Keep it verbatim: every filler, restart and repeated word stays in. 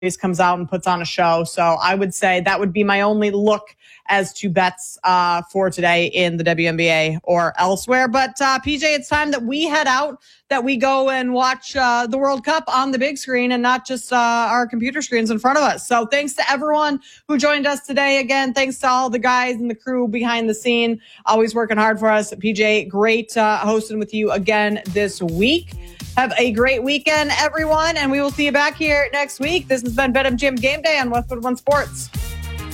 comes out and puts on a show. So I would say that would be my only look as to bets uh, for today in the W N B A or elsewhere. But uh, P J, it's time that we head out, that we go and watch uh, the World Cup on the big screen and not just uh, our computer screens in front of us. So thanks to everyone who joined us today. Again, thanks to all the guys and the crew behind the scene, always working hard for us. P J, great uh, hosting with you again this week. Have a great weekend, everyone, and we will see you back here next week. This has been BetMGM Game Day on Westwood One Sports.